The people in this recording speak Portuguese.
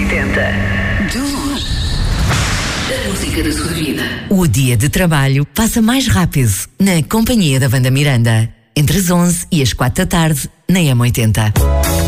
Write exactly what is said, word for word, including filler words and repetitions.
oitenta. A música da sua vida. O dia de trabalho passa mais rápido na companhia da Wanda Miranda. Entre as onze e as quatro da tarde, na M oitenta.